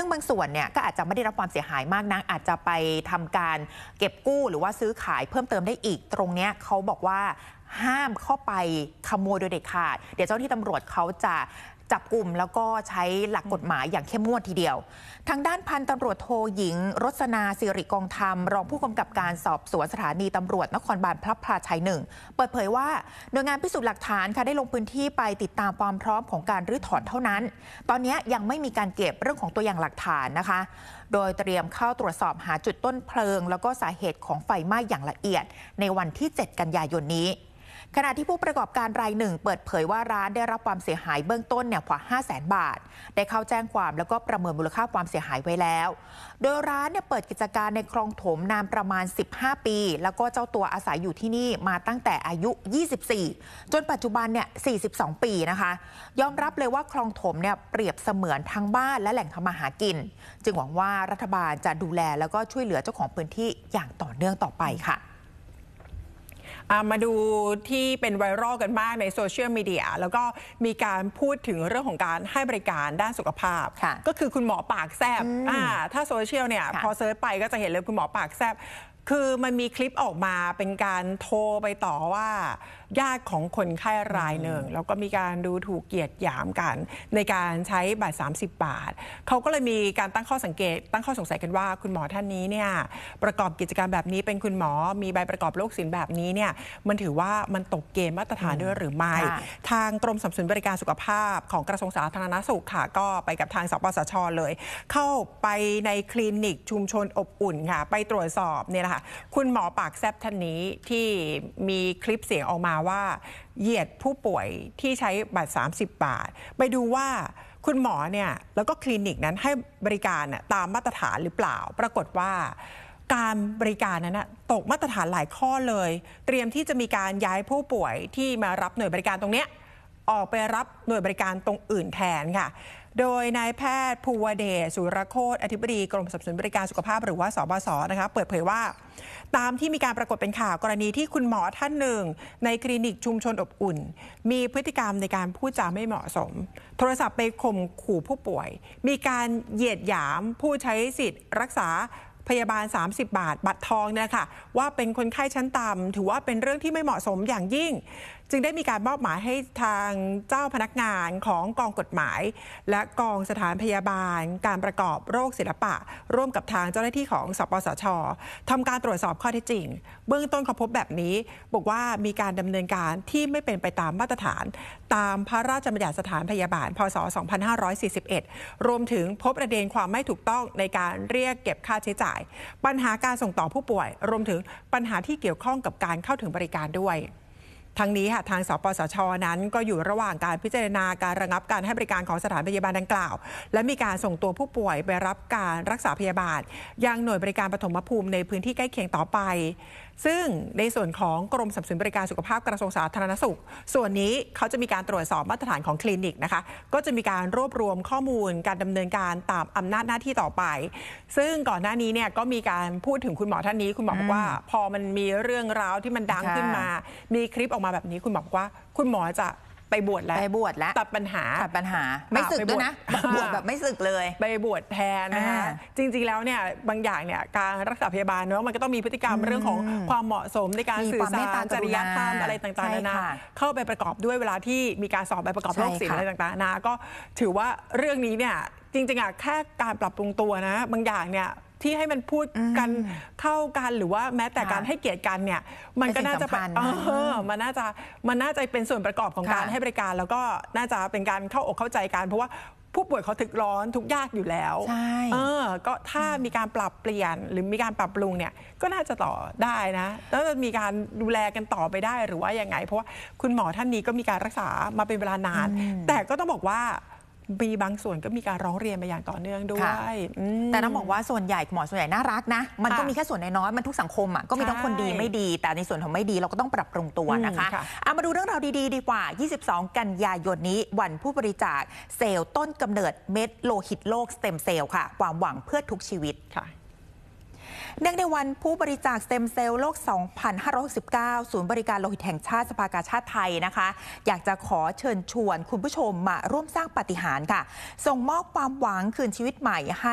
ซึ่งบางส่วนเนี่ยก็อาจจะไม่ได้รับความเสียหายมากนักอาจจะไปทำการเก็บกู้หรือว่าซื้อขายเพิ่มเติมได้อีกตรงเนี้ยเขาบอกว่าห้ามเข้าไปขโมยโดยเด็ดขาดเดี๋ยวเจ้าที่ตำรวจเขาจะจับกลุ่มแล้วก็ใช้หลักกฎหมายอย่างเข้มงวดทีเดียวทางด้านพันตำรวจโทหญิงรสนาสิริกองธรรมรองผู้กำกับการสอบสวนสถานีตำรวจนครบาลพระพลาชัย1เปิดเผยว่าหน่วยงานพิสูจน์หลักฐานค่ะได้ลงพื้นที่ไปติดตามความพร้อมของการรื้อถอนเท่านั้นตอนนี้ยังไม่มีการเก็บเรื่องของตัวอย่างหลักฐานนะคะโดยเตรียมเข้าตรวจสอบหาจุดต้นเพลิงแล้วก็สาเหตุของไฟไหม้อย่างละเอียดในวันที่7กันยายนนี้ขณะที่ผู้ประกอบการรายหนึ่งเปิดเผยว่าร้านได้รับความเสียหายเบื้องต้นกว่า 500,000 บาทได้เข้าแจ้งความแล้วก็ประเมินมูลค่าความเสียหายไว้แล้วโดยร้านเปิดกิจการในคลองถมนานประมาณ15ปีแล้วก็เจ้าตัวอาศัยอยู่ที่นี่มาตั้งแต่อายุ24จนปัจจุบัน42ปีนะคะยอมรับเลยว่าคลองถมเปรียบเสมือนทั้งบ้านและแหล่งทำมาหากินจึงหวังว่ารัฐบาลจะดูแลแล้วก็ช่วยเหลือเจ้าของพื้นที่อย่างต่อเนื่องต่อไปค่ะมาดูที่เป็นไวรัลกันมากในโซเชียลมีเดียแล้วก็มีการพูดถึงเรื่องของการให้บริการด้านสุขภาพก็คือคุณหมอปากแซบถ้าโซเชียลพอเซิร์ชไปก็จะเห็นเลยคุณหมอปากแซบคือมันมีคลิปออกมาเป็นการโทรไปต่อว่าญาติของคนไข้รายหนึ่งแล้วก็มีการดูถูกเกียรติหยามกันในการใช้บัตร30 บาทเขาก็เลยมีการตั้งข้อสังเกตตั้งข้อสงสัยกันว่าคุณหมอท่านนี้ประกอบกิจการแบบนี้เป็นคุณหมอมีใบประกอบโรคศิลป์แบบนี้มันถือว่ามันตกเกณฑ์มาตรฐานด้วยหรือไม่ทางกรมสนับสนุนบริการสุขภาพของกระทรวงสาธารณสุขค่ะก็ไปกับทางสปสช.เลยเข้าไปในคลินิกชุมชนอบอุ่นค่ะไปตรวจสอบคุณหมอปากแซบท่านนี้ที่มีคลิปเสียงออกมาว่าเหยียดผู้ป่วยที่ใช้บัตร30 บาทไปดูว่าคุณหมอแล้วก็คลินิกนั้นให้บริการตามมาตรฐานหรือเปล่าปรากฏว่าการบริการนั้นตกมาตรฐานหลายข้อเลยเตรียมที่จะมีการย้ายผู้ป่วยที่มารับหน่วยบริการตรงนี้ออกไปรับหน่วยบริการตรงอื่นแทนค่ะโดยนายแพทย์ภูวเดช สุรโคตรอธิบดีกรมสนับสนุนบริการสุขภาพหรือว่าสบศนะคะเปิดเผยว่าตามที่มีการปรากฏเป็นข่าวกรณีที่คุณหมอท่านหนึ่งในคลินิกชุมชนอบอุ่นมีพฤติกรรมในการพูดจาไม่เหมาะสมโทรศัพท์ไปข่มขู่ผู้ป่วยมีการเหยียดหยามผู้ใช้สิทธิ์รักษาพยาบาล30 บาทบัตรทองค่ะว่าเป็นคนไข้ชั้นต่ำถือว่าเป็นเรื่องที่ไม่เหมาะสมอย่างยิ่งจึงได้มีการมอบหมายให้ทางเจ้าพนักงานของกองกฎหมายและกองสถานพยาบาลการประกอบโรคศิลปะร่วมกับทางเจ้าหน้าที่ของสปสช.ทำการตรวจสอบข้อเท็จจริงเบื้องต้นเขาพบแบบนี้บอกว่ามีการดำเนินการที่ไม่เป็นไปตามมาตรฐานตามพระราชบัญญัติสถานพยาบาลพ.ศ. 2541รวมถึงพบประเด็นความไม่ถูกต้องในการเรียกเก็บค่าใช้จ่ายปัญหาการส่งต่อผู้ป่วยรวมถึงปัญหาที่เกี่ยวข้องกับการเข้าถึงบริการด้วยทั้งนี้ค่ะทางสปสช.นั้นก็อยู่ระหว่างการพิจารณาการระงับการให้บริการของสถานพยาบาลดังกล่าวและมีการส่งตัวผู้ป่วยไปรับการรักษาพยาบาลยังหน่วยบริการปฐมภูมิในพื้นที่ใกล้เคียงต่อไปซึ่งในส่วนของกรมสนับสนุนบริการสุขภาพกระทรวงสาธารณสุขส่วนนี้เขาจะมีการตรวจสอบมาตรฐานของคลินิกนะคะก็จะมีการรวบรวมข้อมูลการดำเนินการตามอำนาจหน้าที่ต่อไปซึ่งก่อนหน้านี้ก็มีการพูดถึงคุณหมอท่านนี้คุณหมอบอกว่าพอมันมีเรื่องราวที่มันดังขึ้นมามีคลิปออกมาแบบนี้คุณหมอบอกว่าคุณหมอจะไปบวชแล้วตัดปัญหาไม่สึกด้วยนะบวชแบบไม่สึกเลยไปบวชแทนนะคะจริงๆแล้วบางอย่างการรักษาพยาบาลมันก็ต้องมีพฤติกรรมเรื่องของความเหมาะสมในการสื่อสารจริยธรรมอะไรต่างๆนานาเข้าไปประกอบด้วยเวลาที่มีการสอบใบประกอบโรคศิลป์อะไรต่างๆนานาก็ถือว่าเรื่องนี้จริงๆแค่การปรับปรุงตัวนะบางอย่างที่ให้มันพูดกันเข้ากันหรือว่าแม้แต่การให้เกียรติกันมันก็น่าจะมันน่าจะเป็นส่วนประกอบของการให้บริการแล้วก็น่าจะเป็นการเข้าอกเข้าใจกันเพราะว่าผู้ป่วยเขาถึกร้อนทุกยากอยู่แล้วก็ถ้ามีการปรับเปลี่ยนหรือมีการปรับปรุงก็น่าจะต่อได้นะแล้วจะมีการดูแลกันต่อไปได้หรือว่ายังไงเพราะว่าคุณหมอท่านนี้ก็มีการรักษามาเป็นเวลานานแต่ก็ต้องบอกว่ามีบางส่วนก็มีการร้องเรียนมาอย่างต่อเนื่องด้วยแต่ต้องบอกว่าส่วนใหญ่หมอส่วนใหญ่น่ารักนะมันก็มีแค่ส่วนน้อยๆมันทุกสังคมก็มีทั้งคนดีไม่ดีแต่ในส่วนของไม่ดีเราก็ต้องปรับปรุงตัวนะคะมาดูเรื่องราวดีๆดีกว่า22กันยายนนี้วันผู้บริจาคเซลล์ต้นกำเนิดเม็ดโลหิตโลกสเต็มเซลล์ค่ะความหวังเพื่อทุกชีวิตค่ะเนื่องในวันผู้บริจาคสเต็มเซลล์โลก 2569 ศูนย์บริการโลหิตแห่งชาติสภากาชาดไทยนะคะอยากจะขอเชิญชวนคุณผู้ชมมาร่วมสร้างปาฏิหาริย์ค่ะส่งมอบความหวังคืนชีวิตใหม่ให้